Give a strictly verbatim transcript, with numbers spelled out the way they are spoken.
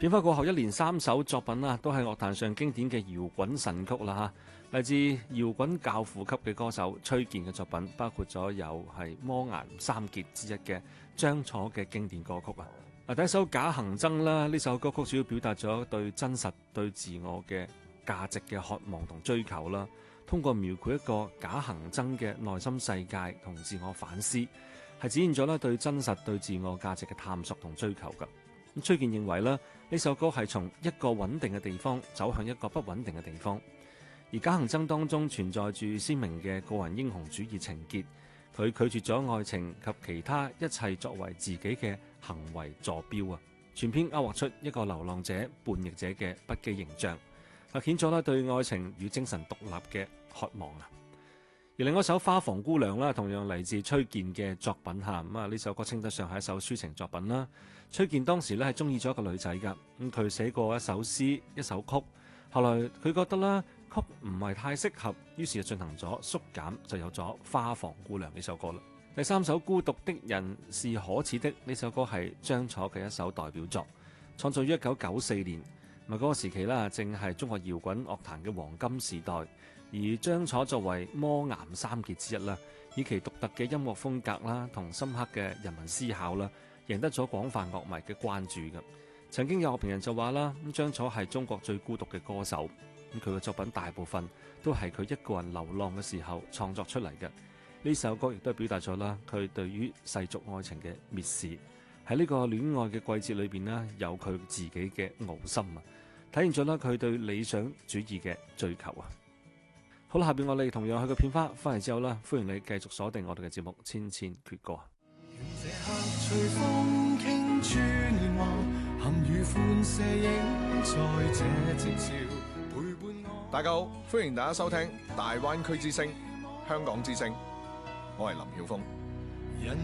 片花過後，一連三首作品啦，都係樂壇上經典嘅搖滾神曲啦嚇。嚟自搖滾教父級嘅歌手崔健嘅作品，包括咗有係魔岩三傑之一嘅張楚嘅經典歌曲啊。嗱，第一首《假行僧》啦，呢首歌曲主要表達咗對真實、對自我嘅價值嘅渴望同追求啦。通過描繪一個假行僧嘅內心世界同自我反思，係展現咗咧對真實、對自我價值嘅探索同追求㗎。咁崔健認為咧，呢首歌係從一個穩定嘅地方走向一個不穩定嘅地方，而假行僧當中存在住鮮明嘅個人英雄主義情結，佢拒絕咗愛情及其他一切作為自己嘅行為坐標啊，全篇勾畫出一個流浪者、叛逆者嘅不羈形象，凸顯咗咧對愛情與精神獨立嘅渴望啊。而另外一首《花房姑娘》啦，同樣嚟自崔健嘅作品嚇，咁啊呢首歌稱得上係一首抒情作品啦。崔健當時咧係中意咗一個女仔㗎，咁佢寫過一首詩、一首曲，後來佢覺得啦曲唔係太適合，於是就進行咗縮減，就有咗《花房姑娘》呢首歌啦。第三首《孤獨的人是可恥的》呢首歌係張楚嘅一首代表作，創作於一九九四年，咪、那、嗰個時期啦，正係中國搖滾樂壇嘅黃金時代。而張楚作為魔岩三傑之一啦，以其獨特嘅音樂風格啦，同深刻嘅人文思考啦，贏得咗廣泛樂迷嘅關注嘅。曾經有樂評人就話啦，咁張楚係中國最孤獨嘅歌手，咁佢嘅作品大部分都係佢一個人流浪嘅時候創作出嚟嘅。呢首歌亦都表達咗啦，佢對於世俗愛情嘅蔑視，喺呢個戀愛嘅季節裏邊呢，有佢自己嘅傲心啊，體現咗啦佢對理想主義嘅追求啊。好啦，下邊我哋同樣去個片花翻嚟之後啦，歡迎你繼續鎖定我哋嘅節目《千千闕歌》。 大家好，歡迎大家收聽大灣區之聲、香港之聲，我係林曉峰。